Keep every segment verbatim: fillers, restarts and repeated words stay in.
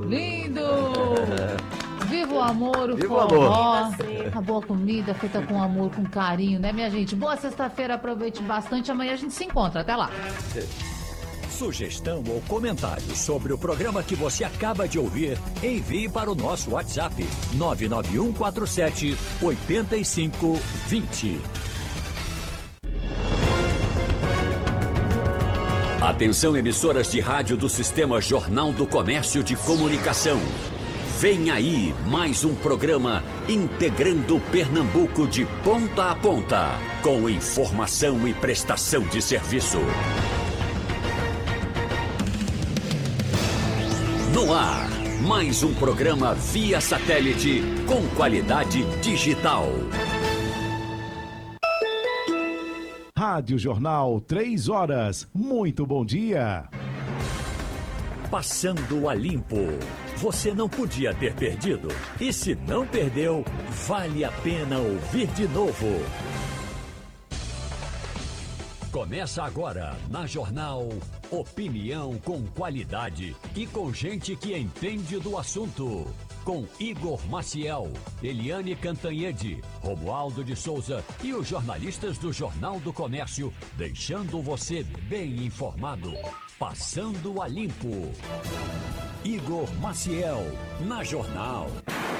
Lindo! Viva o amor, o Viva o forró, amor. a boa comida feita com amor, com carinho, né, minha gente? Boa sexta-feira, aproveite bastante. Amanhã a gente se encontra. Até lá. Sugestão ou comentário sobre o programa que você acaba de ouvir, envie para o nosso WhatsApp nove nove um quatro sete oito cinco dois zero. Atenção, emissoras de rádio do Sistema Jornal do Comércio de Comunicação. Vem aí mais um programa integrando Pernambuco de ponta a ponta, com informação e prestação de serviço. No ar, mais um programa via satélite com qualidade digital. Rádio Jornal, três horas. Muito bom dia. Passando a limpo. Você não podia ter perdido. E se não perdeu, vale a pena ouvir de novo. Começa agora na Jornal Opinião com qualidade e com gente que entende do assunto. Com Igor Maciel, Eliane Cantanhede, Romualdo de Souza e os jornalistas do Jornal do Comércio, deixando você bem informado. Passando a limpo. Igor Maciel, na Jornal.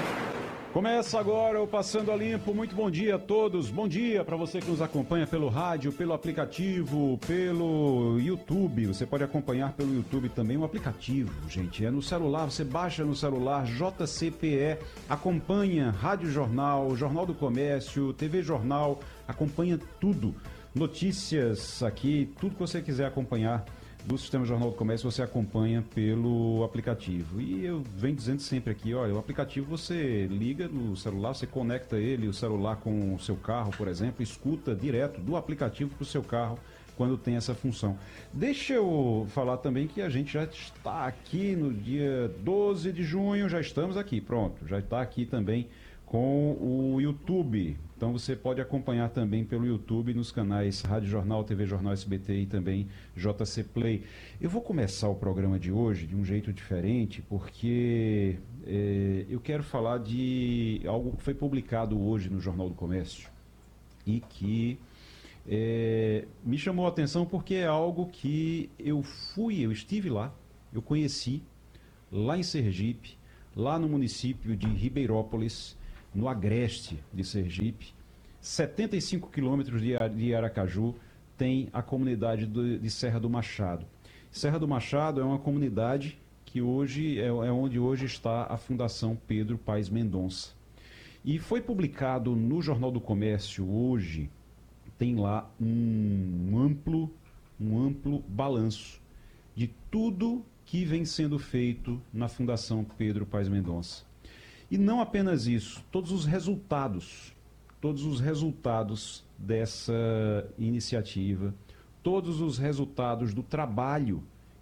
Começa agora o Passando a Limpo. Muito bom dia a todos. Bom dia para você que nos acompanha pelo rádio, pelo aplicativo, pelo YouTube. Você pode acompanhar pelo YouTube também o aplicativo, gente. É no celular, você baixa no celular, J C P E, acompanha Rádio Jornal, Jornal do Comércio, T V Jornal, acompanha tudo. Notícias aqui, tudo que você quiser acompanhar do Sistema Jornal do Comércio, você acompanha pelo aplicativo. E eu venho dizendo sempre aqui, olha, o aplicativo você liga no celular, você conecta ele, o celular com o seu carro, por exemplo, escuta direto do aplicativo para o seu carro quando tem essa função. Deixa eu falar também que a gente já está aqui no dia doze de junho, já estamos aqui, pronto, já está aqui também com o YouTube. Então você pode acompanhar também pelo YouTube nos canais Rádio Jornal, T V Jornal S B T e também J C Play. Eu vou começar o programa de hoje de um jeito diferente, porque é, eu quero falar de algo que foi publicado hoje no Jornal do Comércio e que é, me chamou a atenção porque é algo que eu fui, eu estive lá, eu conheci lá em Sergipe, lá no município de Ribeirópolis, no agreste de Sergipe, setenta e cinco quilômetros de Aracaju, tem a comunidade do, de Serra do Machado. Serra do Machado é uma comunidade que hoje é, é onde hoje está a Fundação Pedro Paes Mendonça. E foi publicado no Jornal do Comércio hoje, tem lá um amplo, um amplo balanço de tudo que vem sendo feito na Fundação Pedro Paes Mendonça. E não apenas isso, todos os resultados, todos os resultados dessa iniciativa, todos os resultados do trabalho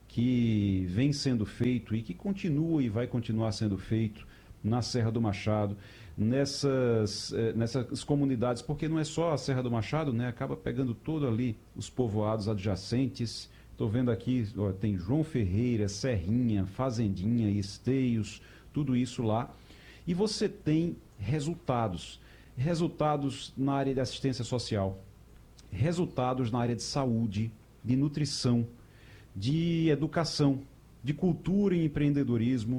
que vem sendo feito e que continua e vai continuar sendo feito na Serra do Machado, nessas, nessas comunidades, porque não é só a Serra do Machado, né? Acaba pegando todo ali os povoados adjacentes. Estou vendo aqui, ó, tem João Ferreira, Serrinha, Fazendinha, Esteios, tudo isso lá. E você tem resultados, resultados na área de assistência social, resultados na área de saúde, de nutrição, de educação, de cultura e empreendedorismo,